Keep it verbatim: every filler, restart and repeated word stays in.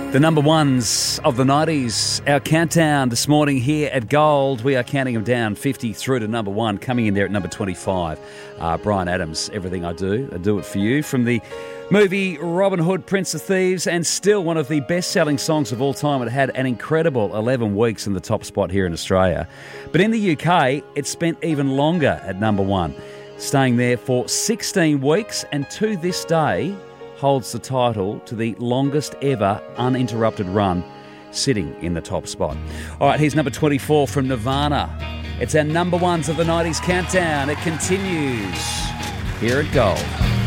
The number ones of the nineties, our countdown this morning here at Gold. We are counting them down fifty through to number one, coming in there at number twenty-five. Uh, Bryan Adams, Everything I Do, I Do It For You, from the movie Robin Hood, Prince of Thieves, and still one of the best-selling songs of all time. It had an incredible eleven weeks in the top spot here in Australia. But in the U K, it spent even longer at number one, staying there for sixteen weeks, and to this day holds the title to the longest ever uninterrupted run, sitting in the top spot. All right, here's number twenty-four from Nirvana. It's our number ones of the nineties countdown. It continues here at Gold.